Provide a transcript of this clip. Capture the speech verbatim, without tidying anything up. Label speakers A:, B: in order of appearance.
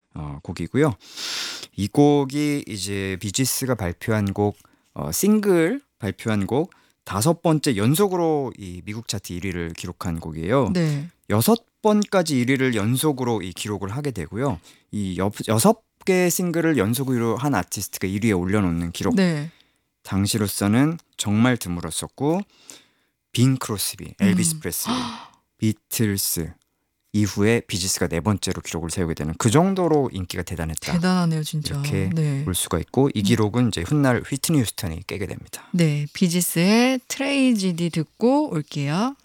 A: 어, 곡이고요. 이 곡이 이제 비지스가 발표한 곡 어, 싱글 발표한 곡 다섯 번째 연속으로 이 미국 차트 일 위를 기록한 곡이에요.
B: 네.
A: 여섯 번까지 일 위를 연속으로 이 기록을 하게 되고요. 이 여, 여섯 개의 싱글을 연속으로 한 아티스트가 일 위에 올려놓는 기록.
B: 네.
A: 당시로서는 정말 드물었었고 빈 크로스비, 엘비스
B: 음.
A: 프레슬리, 비틀스 이후에 비지스가 네 번째로 기록을 세우게 되는 그 정도로 인기가 대단했다.
B: 대단하네요, 진짜.
A: 이렇게
B: 네.
A: 볼 수가 있고 이 기록은 이제 훗날 휘트니 휴스턴이 깨게 됩니다.
B: 네, 비지스의 트레이지디 듣고 올게요.